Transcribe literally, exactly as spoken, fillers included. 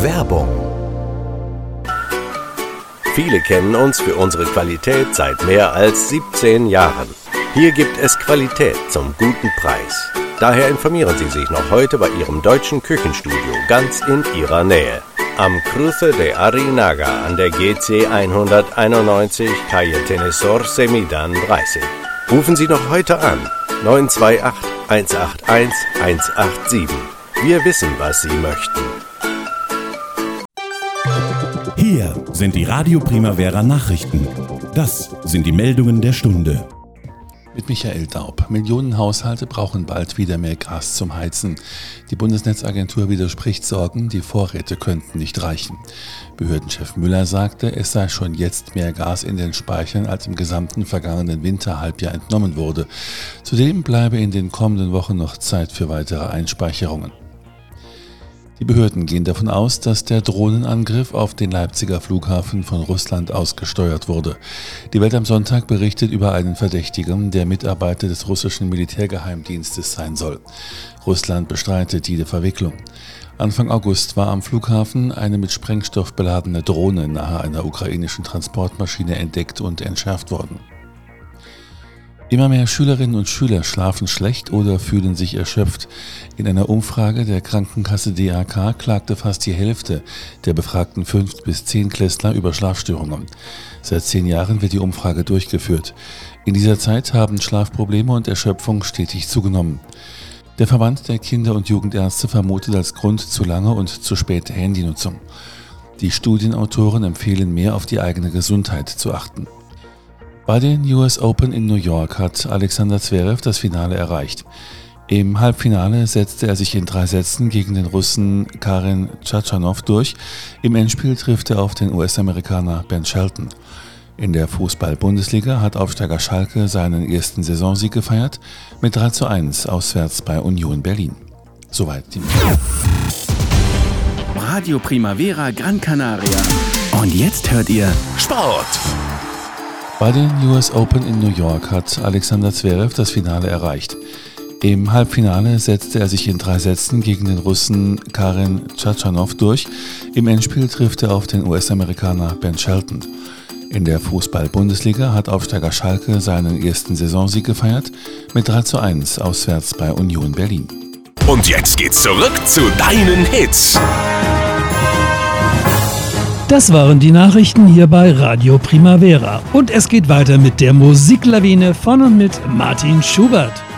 Werbung. Viele kennen uns für unsere Qualität seit mehr als siebzehn Jahren. Hier gibt es Qualität zum guten Preis. Daher informieren Sie sich noch heute bei Ihrem deutschen Küchenstudio ganz in Ihrer Nähe. Am Cruce de Arinaga an der G C hunderteinundneunzig, Calle Tenesor Semidan dreißig. Rufen Sie noch heute an, neun zwei acht, eins acht eins, eins acht sieben. Wir wissen, was Sie möchten. Hier sind die Radio Primavera Nachrichten. Das sind die Meldungen der Stunde. Mit Michael Daub. Millionen Haushalte brauchen bald wieder mehr Gas zum Heizen. Die Bundesnetzagentur widerspricht Sorgen, die Vorräte könnten nicht reichen. Behördenchef Müller sagte, es sei schon jetzt mehr Gas in den Speichern, als im gesamten vergangenen Winterhalbjahr entnommen wurde. Zudem bleibe in den kommenden Wochen noch Zeit für weitere Einspeicherungen. Die Behörden gehen davon aus, dass der Drohnenangriff auf den Leipziger Flughafen von Russland ausgesteuert wurde. Die Welt am Sonntag berichtet über einen Verdächtigen, der Mitarbeiter des russischen Militärgeheimdienstes sein soll. Russland bestreitet jede Verwicklung. Anfang August war am Flughafen eine mit Sprengstoff beladene Drohne nahe einer ukrainischen Transportmaschine entdeckt und entschärft worden. Immer mehr Schülerinnen und Schüler schlafen schlecht oder fühlen sich erschöpft. In einer Umfrage der Krankenkasse D A K klagte fast die Hälfte der befragten fünf- bis zehnklässler über Schlafstörungen. Seit zehn Jahren wird die Umfrage durchgeführt. In dieser Zeit haben Schlafprobleme und Erschöpfung stetig zugenommen. Der Verband der Kinder- und Jugendärzte vermutet als Grund zu lange und zu späte Handynutzung. Die Studienautoren empfehlen, mehr auf die eigene Gesundheit zu achten. Bei den U S Open in New York hat Alexander Zverev das Finale erreicht. Im Halbfinale setzte er sich in drei Sätzen gegen den Russen Karen Khachanov durch. Im Endspiel trifft er auf den U S-Amerikaner Ben Shelton. In der Fußball-Bundesliga hat Aufsteiger Schalke seinen ersten Saisonsieg gefeiert mit drei zu eins auswärts bei Union Berlin. Soweit die Meldung. Radio Primavera Gran Canaria. Und jetzt hört ihr Sport. Bei den U S Open in New York hat Alexander Zverev das Finale erreicht. Im Halbfinale setzte er sich in drei Sätzen gegen den Russen Karen Khachanov durch. Im Endspiel trifft er auf den U S-Amerikaner Ben Shelton. In der Fußball-Bundesliga hat Aufsteiger Schalke seinen ersten Saisonsieg gefeiert mit drei zu eins auswärts bei Union Berlin. Und jetzt geht's zurück zu deinen Hits. Das waren die Nachrichten hier bei Radio Primavera. Und es geht weiter mit der Musiklawine von und mit Martin Schubert.